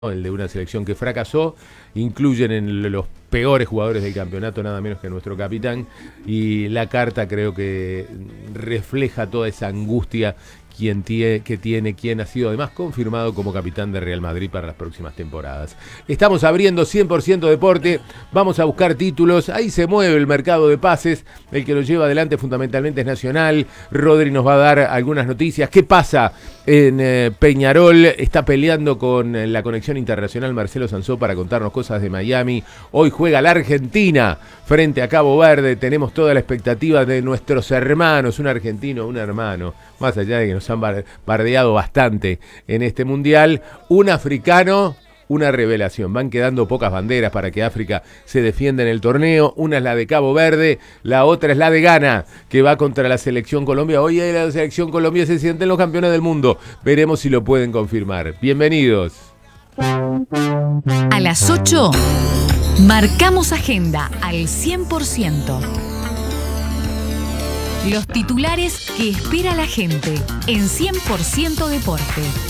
el de una selección que fracasó, incluyen en los peores jugadores del campeonato nada menos que nuestro capitán, y la carta creo que refleja toda esa angustia que tiene quien ha sido además confirmado como capitán de Real Madrid para las próximas temporadas. Estamos abriendo 100% deporte, vamos a buscar títulos, ahí se mueve el mercado de pases, el que lo lleva adelante fundamentalmente es Nacional. Rodri nos va a dar algunas noticias. ¿Qué pasa en Peñarol? Está peleando con la conexión internacional Marcelo Sansó para contarnos cosas de Miami. Hoy juega la Argentina frente a Cabo Verde, tenemos toda la expectativa de nuestros hermanos, un argentino, un hermano, más allá de que nos han bardeado bastante en este mundial, un africano, una revelación. Van quedando pocas banderas para que África se defienda en el torneo. Una es la de Cabo Verde, la otra es la de Ghana, que va contra la selección Colombia. Hoy la selección Colombia se sienten los campeones del mundo. Veremos si lo pueden confirmar. Bienvenidos. A las 8, marcamos agenda al 100%. Los titulares que espera la gente en 100% Deporte.